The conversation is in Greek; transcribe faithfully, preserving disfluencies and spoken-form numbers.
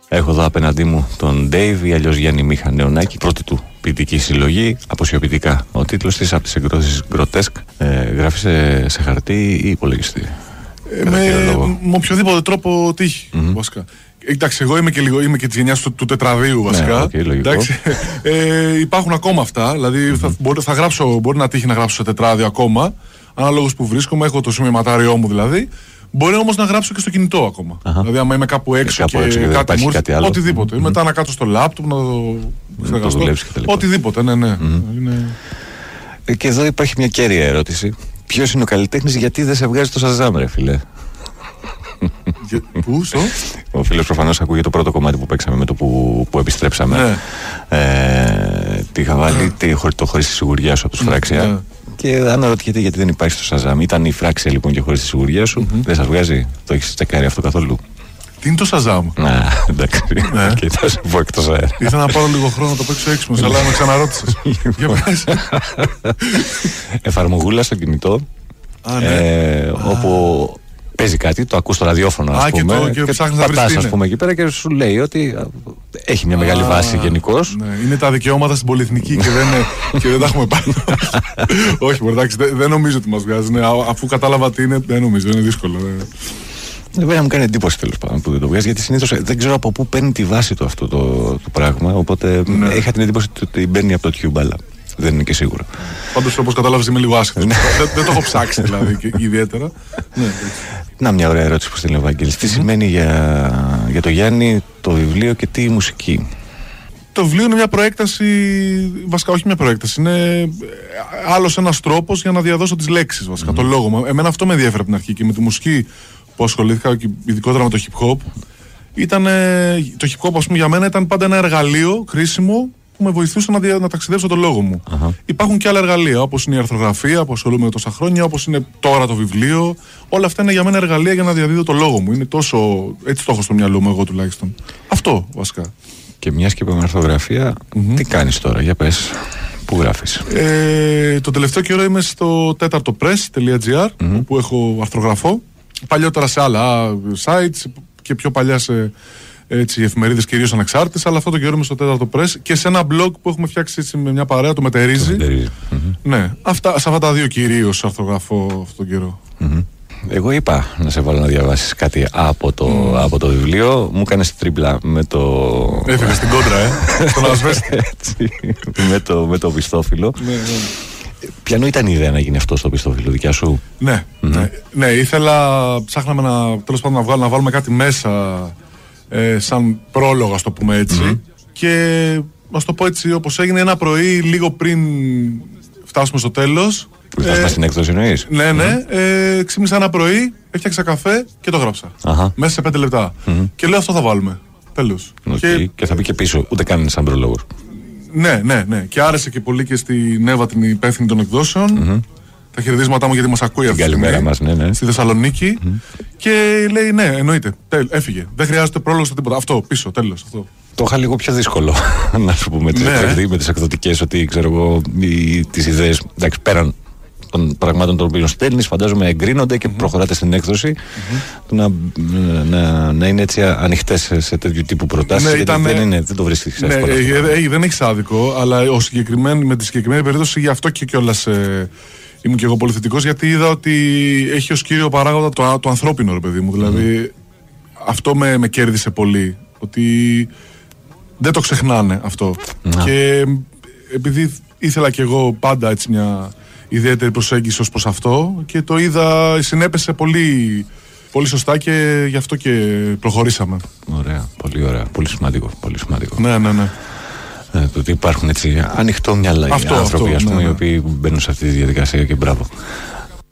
Έχω εδώ απέναντί μου τον Dave ή αλλιώς Γιάννη Μίχα Νεωνάκη, πρώτη του ποιητική συλλογή, αποσιοποιητικά. Ο τίτλος της από τις εκδόσεις Grotesque. Ε, γράφει σε, σε χαρτί ή υπολογιστή? Ε, με, με οποιοδήποτε τρόπο τύχει, mm-hmm. βασικά. Εντάξει, εγώ είμαι και, λίγο, είμαι και της γενιάς του, του τετραδίου βασικά. Ναι, okay, λογικό. Εντάξει, ε, υπάρχουν ακόμα αυτά, δηλαδή mm-hmm. θα, μπορεί, θα γράψω, μπορεί να τύχει να γράψω σε τετράδιο ακόμα, ανάλογος που βρίσκομαι, έχω το σημειωματάριό μου δηλαδή. Μπορεί όμως να γράψω και στο κινητό ακόμα. Uh-huh. Δηλαδή, άμα είμαι κάπου έξω και, και, και κάτι μου έρθει, οτιδήποτε. Mm-hmm. Μετά να κάτσω στο λάπτοπ, να το δουλέψει κτλ. Οτιδήποτε, ναι, ναι. Mm-hmm. Είναι... Και εδώ υπάρχει μια κέρια ερώτηση. Ποιος είναι ο καλλιτέχνης, γιατί δεν σε βγάζει το Shazam, ρε φίλε? Πού, στο? Ο φίλος προφανώς ακούγε το πρώτο κομμάτι που παίξαμε με το που, που επιστρέψαμε. Ναι. Ε, τι είχα βάλει, τι, το χωρίς τη σιγουριά σου από τους Φράξια. Ναι. Και αναρωτιέται γιατί δεν υπάρχει στο Shazam. Ήταν η Φράξια λοιπόν και χωρίς τη σιγουριά σου. Mm-hmm. Δεν σας βγάζει? Το έχεις τσεκάρει αυτό καθόλου? Τι είναι το Shazam? Να, εντάξει. Ναι. Και θα σου πω εκτός αέρα. Ήθελα να πάρω λίγο χρόνο να το παίξω έξυπνος, αλλά με ξαναρώτησες. Εφαρμογούλα στο κινητό. Α, ναι. ε, όπου παίζει κάτι, το ακούς στο ραδιόφωνο, ας Α, πούμε, και, το, και, και πατάς, ας πούμε, εκεί πέρα και σου λέει ότι έχει μια μεγάλη Α, βάση γενικώς. Ναι, είναι τα δικαιώματα στην πολυεθνική και δεν, και δεν τα έχουμε πάρει. Όχι, εντάξει, δεν, δεν νομίζω ότι μας βγάζει. Ναι, αφού κατάλαβα τι είναι, δεν νομίζω, είναι δύσκολο. Βέβαια μου κάνει εντύπωση τέλος πάντων που δεν το βγάζει, γιατί συνήθως δεν ξέρω από πού παίρνει τη βάση του αυτό το, το πράγμα. Οπότε ναι. είχα την εντύπωση ότι μπαίνει από το Tube, αλλά δεν είναι και σίγουρο. Πάντως, όπως κατάλαβες, είμαι λίγο άσχετος. δεν, δεν το έχω ψάξει δηλαδή και, ιδιαίτερα. Ναι, να, μια ωραία ερώτηση που στέλνει ο Βαγγέλης. Mm-hmm. Τι σημαίνει για, για το Γιάννη το βιβλίο και τι η μουσική? Το βιβλίο είναι μια προέκταση, βασικά όχι μια προέκταση, είναι άλλος ένας τρόπος για να διαδώσω τις λέξεις, βασικά, mm-hmm. το λόγο μου. Εμένα αυτό με ενδιαφέρει από την αρχή και με τη μουσική που ασχολήθηκα, και ειδικότερα με το hip hop. Ήταν, το hip hop, ας πούμε, για μένα ήταν πάντα ένα εργαλείο χρήσιμο που με βοηθούσε να, δια, να ταξιδέψω το λόγο μου. Uh-huh. Υπάρχουν και άλλα εργαλεία, όπως είναι η αρθρογραφία που ασχολούμαι τόσα χρόνια, όπως είναι τώρα το βιβλίο. Όλα αυτά είναι για μένα εργαλεία για να διαδίδω το λόγο μου. Είναι τόσο. Έτσι το έχω στο μυαλό μου, εγώ τουλάχιστον. Αυτό βασικά. Και μιας και είπαμε αρθρογραφία, mm-hmm. τι κάνεις τώρα, για πες, πού γράφεις? Ε, το τελευταίο καιρό είμαι στο τέταρτο press τελεία τζι άρ, mm-hmm. που έχω αρθρογραφώ. Παλιότερα σε άλλα sites και πιο παλιά σε. Έτσι, οι εφημερίδες κυρίως ανεξάρτητες, αλλά αυτό το καιρό είμαι στο τέταρτο press και σε ένα blog που έχουμε φτιάξει έτσι, με μια παρέα, το Μετερίζει. Mm-hmm. Ναι, αυτά, σε αυτά τα δύο κυρίως αρθρογραφώ αυτόν τον καιρό. Mm-hmm. Εγώ είπα να σε βάλω να διαβάσεις κάτι από το, mm. από το βιβλίο. Μου κάνεις τρίπλα με το. Έφυγε στην κόντρα, ε! Στον ασβέστη. με, το, με το πιστόφυλλο. Ναι, ναι. Ποιανού ήταν η ιδέα να γίνει αυτό στο πιστόφυλλο, δικιά σου? Ναι, mm-hmm. ναι, ναι, ήθελα, ψάχναμε να, τέλος πάντων, να, βγάλω, να βάλουμε κάτι μέσα. Ε, σαν πρόλογο, ας το πούμε έτσι. Mm-hmm. Και ας το πω έτσι, όπως έγινε ένα πρωί, λίγο πριν φτάσουμε στο τέλος. Που φτάσουμε ε, στην έκδοση, εννοείς? Ναι, ναι. Mm-hmm. Ε, ξύπνησα ένα πρωί, έφτιαξα καφέ και το γράψα. Uh-huh. Μέσα σε πέντε λεπτά. Mm-hmm. Και λέω αυτό θα βάλουμε. Τέλος. Okay. Και... και θα μπει και πίσω, ούτε καν είναι σαν πρόλογος. Ναι, ναι, ναι. Και άρεσε και πολύ και στην Εύα, την υπεύθυνη των εκδόσεων. Mm-hmm. Τα χαιρετίσματά μου, γιατί μας ακούει αυτή τη στιγμή, μας, ναι, ναι. στη Θεσσαλονίκη. Mm-hmm. Και λέει ναι, εννοείται. Τέλ, έφυγε. Δεν χρειάζεται πρόλογο στο τίποτα. Αυτό, πίσω, τέλος. Αυτό. Το είχα λίγο πιο δύσκολο να σου πούμε ναι. με τις εκδοτικές, ότι ξέρω εγώ τις ιδέες, εντάξει, πέραν των πραγμάτων των οποίων στέλνεις, φαντάζομαι εγκρίνονται και mm-hmm. προχωράτε στην έκδοση. Mm-hmm. Να, να, να είναι έτσι ανοιχτές σε, σε τέτοιου τύπου προτάσεις, ναι, γιατί ήταν, δεν, είναι, δεν το βρίσκεις ναι, εύκολα. Ε, ε, δεν έχεις άδικο, αλλά ο με τη συγκεκριμένη περίπτωση γι' αυτό και κιόλας ε, ήμουν και εγώ πολύ θετικός, γιατί είδα ότι έχει ως κύριο παράγοντα το, το ανθρώπινο, ρε παιδί μου. Δηλαδή mm. αυτό με, με κέρδισε πολύ, ότι δεν το ξεχνάνε αυτό. Mm. Και επειδή ήθελα κι εγώ πάντα έτσι μια ιδιαίτερη προσέγγιση ως προς αυτό, και το είδα, συνέπεσε πολύ, πολύ σωστά, και γι' αυτό και προχωρήσαμε. Ωραία, πολύ ωραία, πολύ σημαντικό, πολύ σημαντικό. Ναι, ναι, ναι. Ε, το ότι υπάρχουν έτσι ανοιχτό μυαλά άνθρωποι, ας πούμε, ναι, ναι. οι οποίοι μπαίνουν σε αυτή τη διαδικασία, και μπράβο.